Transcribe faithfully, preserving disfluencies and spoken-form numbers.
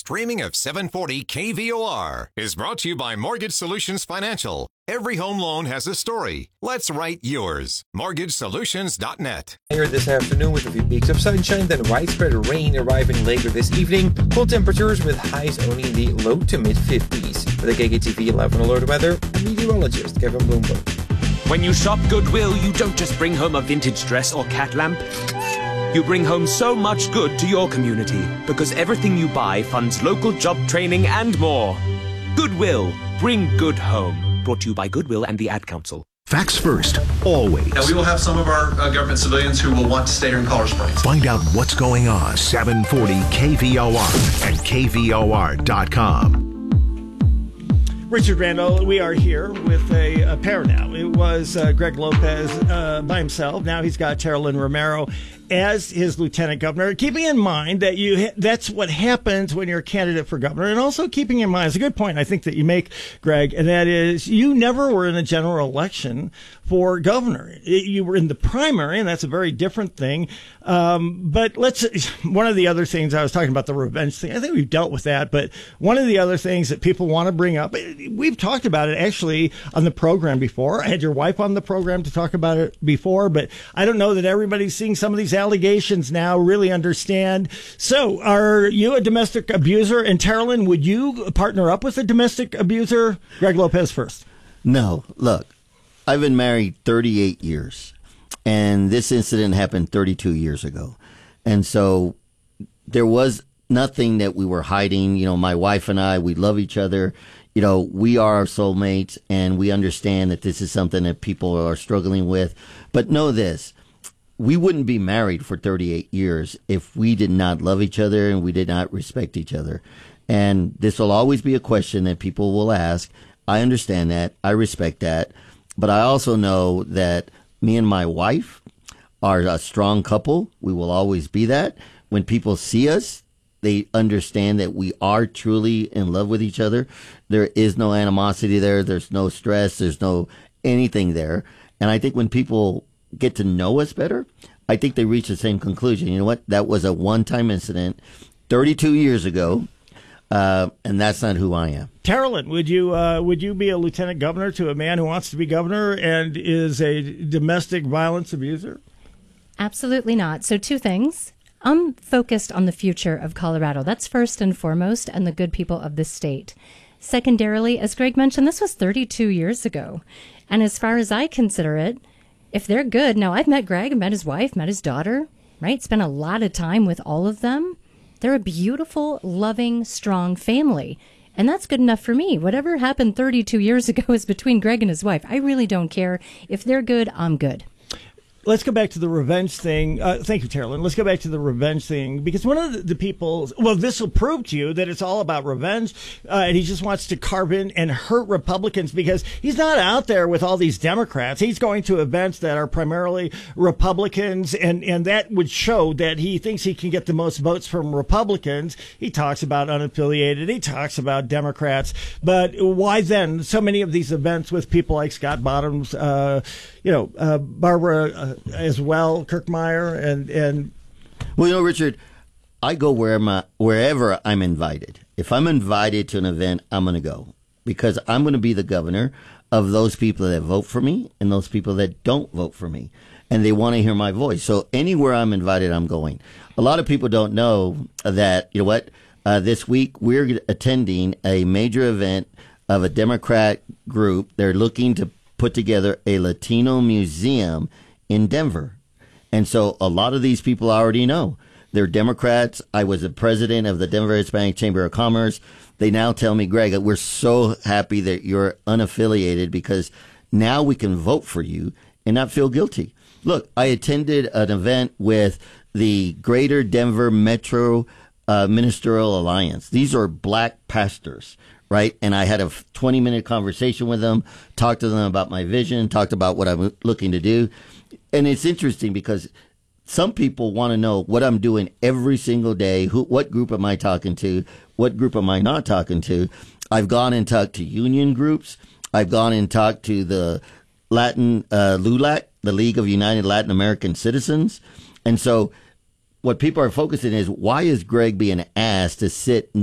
streaming of seven forty K V O R is brought to you by Mortgage Solutions Financial. Every home loan has a story. Let's write yours. mortgage solutions dot net. Here this afternoon with a few peaks of sunshine, then widespread rain arriving later this evening. Cool temperatures with highs only in the low to mid fifties. For the K K T V eleven Alert Weather, meteorologist Kevin Bloomberg. When you shop Goodwill, you don't just bring home a vintage dress or cat lamp. You bring home so much good to your community because everything you buy funds local job training and more. Goodwill. Bring good home. Brought to you by Goodwill and the Ad Council. Facts first, always. Now, we will have some of our uh, government civilians who will want to stay here in Colorado Springs. Find out what's going on. seven forty K V O R and K V O R dot com. Richard Randall, we are here with a, a pair now. It was uh, Greg Lopez uh, by himself. Now he's got Teralyn Romero as his lieutenant governor. Keeping in mind that you ha- that's what happens when you're a candidate for governor. And also keeping in mind, it's a good point I think that you make, Greg, and that is you never were in a general election for governor. You were in the primary, and that's a very different thing. Um, but let's, one of the other things I was talking about, the revenge thing, I think we've dealt with that. But one of the other things that people want to bring up, we've talked about it actually on the program before. I had your wife on the program to talk about it before, but I don't know that everybody's seeing some of these allegations now really understand. So are you a domestic abuser? And Teralyn, would you partner up with a domestic abuser? Greg Lopez first. No, look, I've been married thirty-eight years, and this incident happened thirty-two years ago. And so there was nothing that we were hiding. You know, my wife and I, we love each other. You know, we are our soulmates, and we understand that this is something that people are struggling with. But know this, we wouldn't be married for thirty-eight years if we did not love each other and we did not respect each other. And this will always be a question that people will ask. I understand that. I respect that. But I also know that me and my wife are a strong couple. We will always be that. When people see us, they understand that we are truly in love with each other. There is no animosity there. There's no stress. There's no anything there. And I think when people get to know us better, I think they reach the same conclusion. You know what? That was a one-time incident thirty-two years ago. Uh, and that's not who I am. Teralyn, would you uh, would you be a lieutenant governor to a man who wants to be governor and is a domestic violence abuser? Absolutely not. So two things. I'm focused on the future of Colorado. That's first and foremost, and the good people of this state. Secondarily, as Greg mentioned, this was thirty-two years ago. And as far as I consider it, if they're good, now I've met Greg, met his wife, met his daughter, right? Spent a lot of time with all of them. They're a beautiful, loving, strong family. And that's good enough for me. Whatever happened thirty-two years ago is between Greg and his wife. I really don't care. If they're good, I'm good. Let's go back to the revenge thing. Uh, thank you, Teralyn. Let's go back to the revenge thing, because one of the, the people, well, this will prove to you that it's all about revenge, uh, and he just wants to carve in and hurt Republicans because he's not out there with all these Democrats. He's going to events that are primarily Republicans, and, and that would show that he thinks he can get the most votes from Republicans. He talks about unaffiliated. He talks about Democrats. But why then so many of these events with people like Scott Bottoms, uh, you know, uh, Barbara uh, as well, Kirkmeyer, and and well, you know, Richard, I go where my, wherever I'm invited. If I'm invited to an event, I'm going to go because I'm going to be the governor of those people that vote for me and those people that don't vote for me, and they want to hear my voice. So anywhere I'm invited, I'm going. A lot of people don't know that, you know what, uh, this week we're attending a major event of a Democrat group. They're looking to put together a Latino museum in Denver. And so a lot of these people I already know. They're Democrats. I was the president of the Denver Hispanic Chamber of Commerce. They now tell me, Greg, we're so happy that you're unaffiliated because now we can vote for you and not feel guilty. Look, I attended an event with the Greater Denver Metro uh, Ministerial Alliance. These are black pastors, right? And I had a twenty minute conversation with them, talked to them about my vision, talked about what I'm looking to do. And it's interesting because some people want to know what I'm doing every single day. Who, what group am I talking to? What group am I not talking to? I've gone and talked to union groups. I've gone and talked to the Latin, uh, LULAC, the League of United Latin American Citizens. And so what people are focusing is, why is Greg being asked to sit